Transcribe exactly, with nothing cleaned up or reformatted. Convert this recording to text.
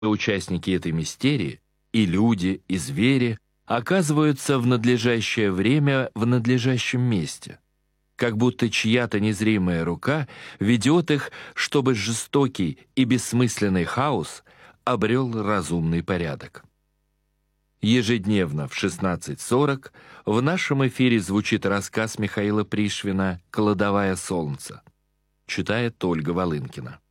Участники этой мистерии, и люди, и звери, оказываются в надлежащее время в надлежащем месте, как будто чья-то незримая рука ведет их, чтобы жестокий и бессмысленный хаос обрел разумный порядок. Ежедневно в шестнадцать сорок в нашем эфире звучит рассказ Михаила Пришвина «Кладовая солнца». Читает Ольга Волынкина.